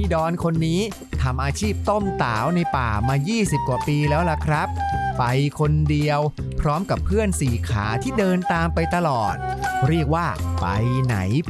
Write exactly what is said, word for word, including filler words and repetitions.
พี่ดอนคนนี้ทำอาชีพต้มต๋าวในป่ามายี่สิบกว่าปีแล้วล่ะครับไปคนเดียวพร้อมกับเพื่อนสี่ขาที่เดินตามไปตลอดเรียกว่าไปไหน